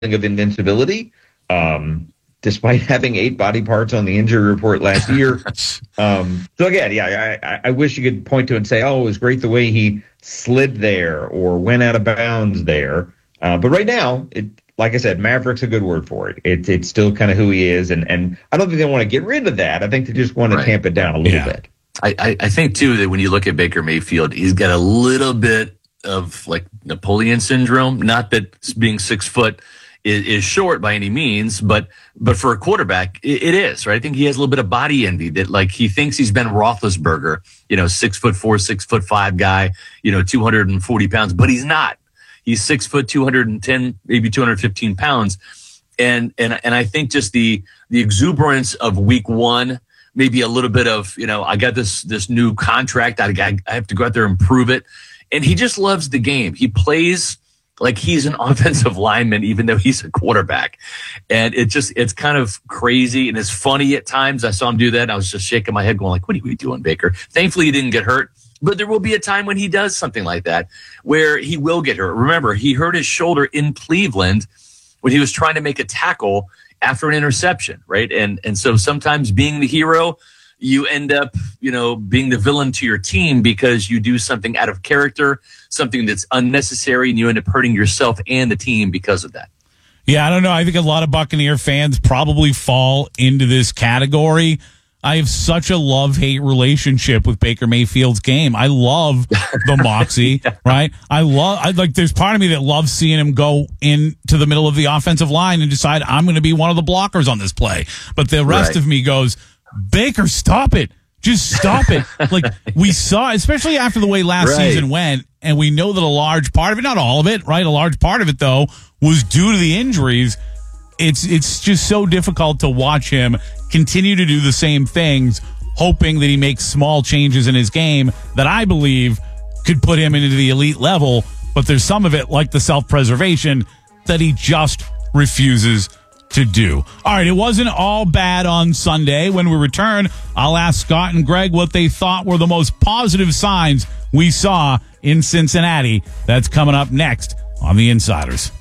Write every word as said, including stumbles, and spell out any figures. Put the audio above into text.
of invincibility, um, despite having eight body parts on the injury report last year. um, so again, yeah, I, I wish you could point to and say, oh, it was great the way he slid there or went out of bounds there. Uh, but right now, it, like I said, Maverick's a good word for it. It it's still kind of who he is. And, and I don't think they want to get rid of that. I think they just want to right. tamp it down a little yeah. bit. I, I, I think, too, that when you look at Baker Mayfield, he's got a little bit of like Napoleon syndrome. Not that being six foot is, is short by any means, but but for a quarterback, it, it is, right? I think he has a little bit of body envy that like he thinks he's Ben Roethlisberger, you know, six foot four, six foot five guy, you know, two hundred forty pounds, but he's not. He's six foot, two hundred ten, maybe two hundred fifteen pounds. And, and, and I think just the, the exuberance of week one, maybe a little bit of, you know, I got this, this new contract. I, I, I have to go out there and prove it. And he just loves the game. He plays like he's an offensive lineman, even though he's a quarterback. And it just, it's kind of crazy. And it's funny at times. I saw him do that. And I was just shaking my head going like, what are you doing, Baker? Thankfully, he didn't get hurt. But there will be a time when he does something like that where he will get hurt. Remember, he hurt his shoulder in Cleveland when he was trying to make a tackle after an interception, right? And and so sometimes being the hero, you end up, you know, being the villain to your team because you do something out of character, something that's unnecessary, and you end up hurting yourself and the team because of that. Yeah, I don't know. I think a lot of Buccaneer fans probably fall into this category. I have such a love-hate relationship with Baker Mayfield's game. I love the moxie, yeah. right? I love, I like, there's part of me that loves seeing him go into the middle of the offensive line and decide I'm going to be one of the blockers on this play. But the rest right. of me goes, Baker, stop it. Just stop it. Like we saw, especially after the way last right. season went, and we know that a large part of it, not all of it, right? A large part of it, though, was due to the injuries. It's it's just so difficult to watch him continue to do the same things, hoping that he makes small changes in his game that I believe could put him into the elite level. But there's some of it, like the self-preservation, that he just refuses to do. All right, it wasn't all bad on Sunday. When we return, I'll ask Scott and Greg what they thought were the most positive signs we saw in Cincinnati. That's coming up next on The Insiders.